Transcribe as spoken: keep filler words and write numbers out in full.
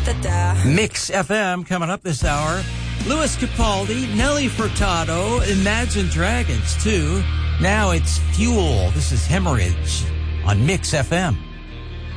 Mix F M coming up this hour. Louis Capaldi, Nelly Furtado, Imagine Dragons too. Now it's Fuel. This is Hemorrhage on Mix F M.